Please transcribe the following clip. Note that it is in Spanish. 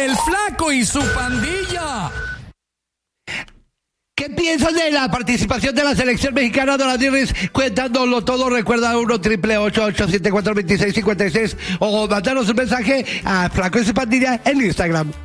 El Flaco y su pandilla. ¿Qué piensas de la participación de la selección mexicana, Don Adirris? Cuéntanoslo todo. Recuerda 1-888-874-2656 o mandanos un mensaje a Flaco y su pandilla en Instagram.